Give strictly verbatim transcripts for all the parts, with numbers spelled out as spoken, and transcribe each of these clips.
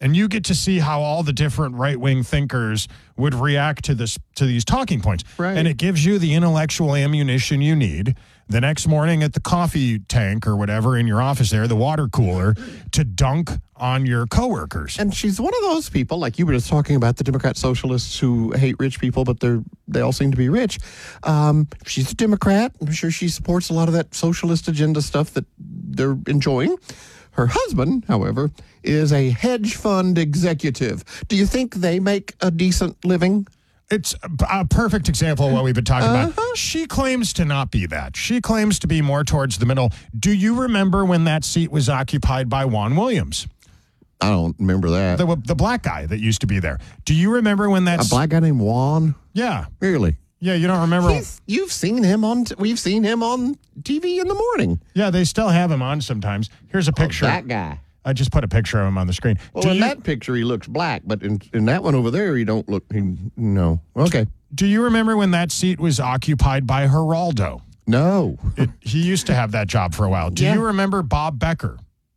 And you get to see how all the different right-wing thinkers would react to this to these talking points. Right. And it gives you the intellectual ammunition you need the next morning at the coffee tank or whatever in your office there, the water cooler, to dunk on your coworkers. And she's one of those people, like you were just talking about the Democrat socialists who hate rich people, but they're they all seem to be rich. Um, she's a Democrat. I'm sure she supports a lot of that socialist agenda stuff that they're enjoying. Her husband, however, is a hedge fund executive. Do you think they make a decent living? It's a perfect example of what we've been talking Uh-huh. about. She claims to not be that. She claims to be more towards the middle. Do you remember when that seat was occupied by Juan Williams? I don't remember that. The, the black guy that used to be there. Do you remember when that... A black guy named Juan? Yeah. Really? Yeah, you don't remember... He's, you've seen him on... T- we've seen him on T V in the morning. Yeah, they still have him on sometimes. Here's a picture. Oh, that guy. I just put a picture of him on the screen. Well, do in you, that picture, he looks black, but in, in that one over there, he don't look... He, no. Okay. Do you remember when that seat was occupied by Geraldo? No. It, he used to have that job for a while. Do Yeah. you remember Bob Becker?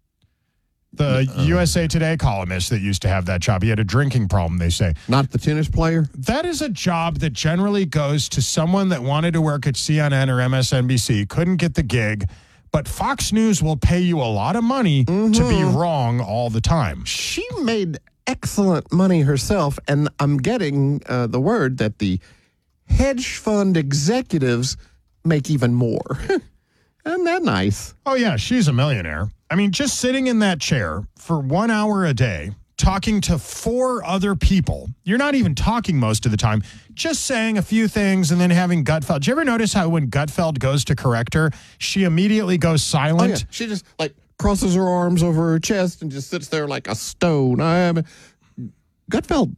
The Uh, U S A Today columnist that used to have that job. He had a drinking problem, they say. Not the tennis player? That is a job that generally goes to someone that wanted to work at C N N or M S N B C, couldn't get the gig, but Fox News will pay you a lot of money Mm-hmm. to be wrong all the time. She made excellent money herself, and I'm getting uh, the word that the hedge fund executives make even more. Isn't that nice? Oh, yeah, she's a millionaire. I mean, just sitting in that chair for one hour a day, talking to four other people. You're not even talking most of the time, just saying a few things and then having Gutfeld. Did you ever notice how when Gutfeld goes to correct her, she immediately goes silent? Oh, yeah. She just, like, crosses her arms over her chest and just sits there like a stone. I mean, Gutfeld,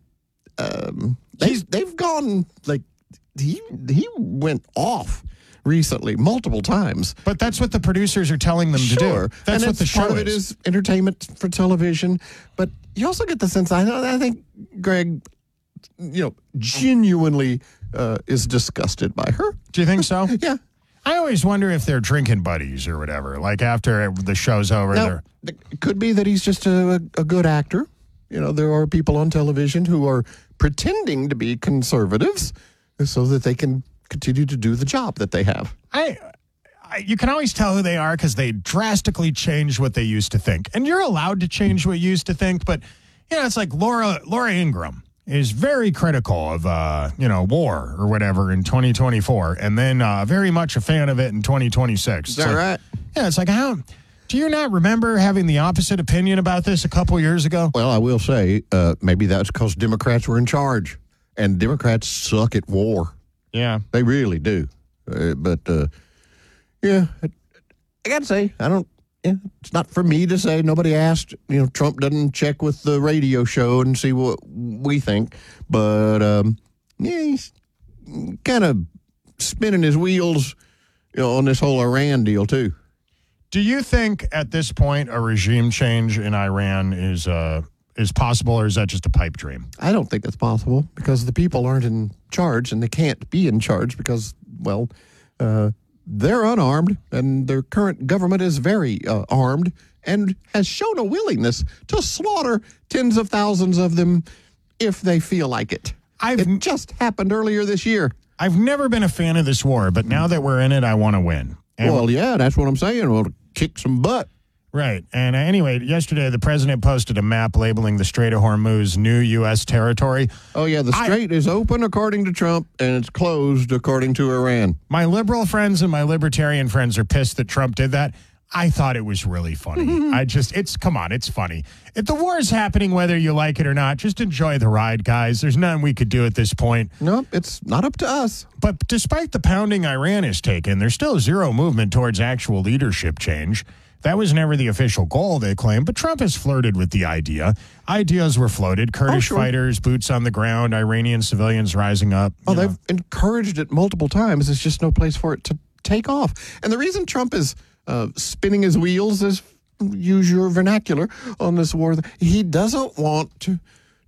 um, they've, they've gone, like, he he went off recently multiple times. But that's what the producers are telling them Sure. to do. That's and what the show part of it is. is entertainment for television. But you also get the sense, I, I think Greg, you know, genuinely uh, is disgusted by her. Do you think so? Yeah. I always wonder if they're drinking buddies or whatever. Like after the show's over, Now, they're... it could be that he's just a, a good actor. You know, there are people on television who are pretending to be conservatives so that they can continue to do the job that they have. I, I you can always tell who they are because they drastically change what they used to think. And you're allowed to change what you used to think, but, you know, it's like Laura Laura Ingraham is very critical of, uh, you know, war or whatever in twenty twenty-four, and then uh, very much a fan of it in twenty twenty-six. Is that like, right? Yeah, it's like, how... Do you not remember having the opposite opinion about this a couple years ago? Well, I will say uh, maybe that's because Democrats were in charge, and Democrats suck at war. Yeah. They really do. Uh, but, uh, yeah, I, I got to say, I don't, yeah, it's not for me to say. Nobody asked. You know, Trump doesn't check with the radio show and see what we think. But, um, yeah, he's kind of spinning his wheels, you know, on this whole Iran deal, too. Do you think at this point a regime change in Iran is uh, is possible, or is that just a pipe dream? I don't think that's possible because the people aren't in charge, and they can't be in charge because, well, uh, they're unarmed, and their current government is very uh, armed and has shown a willingness to slaughter tens of thousands of them if they feel like it. I've it just happened earlier this year. I've never been a fan of this war, but now that we're in it, I want to win. And well, yeah, that's what I'm saying. We'll kick some butt. Right. And uh, anyway, yesterday the president posted a map labeling the Strait of Hormuz new U S territory. Oh, yeah, the strait I, is open according to Trump, and it's closed according to Iran. My liberal friends and my libertarian friends are pissed that Trump did that. I thought it was really funny. I just, it's, come on, it's funny. If the war is happening, whether you like it or not, just enjoy the ride, guys. There's nothing we could do at this point. Nope, it's not up to us. But despite the pounding Iran has taken, there's still zero movement towards actual leadership change. That was never the official goal, they claim, but Trump has flirted with the idea. Ideas were floated. Kurdish oh, sure. fighters, boots on the ground, Iranian civilians rising up. Oh, know. they've encouraged it multiple times. There's just no place for it to take off. And the reason Trump is uh, spinning his wheels, is use your vernacular, on this war, he doesn't want to,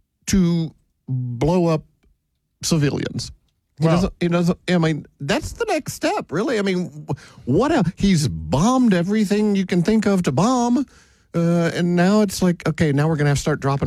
to blow up civilians. He well, doesn't, he doesn't, I mean, that's the next step, really. I mean, what else? He's bombed everything you can think of to bomb. Uh, and now it's like, okay, now we're going to have to start dropping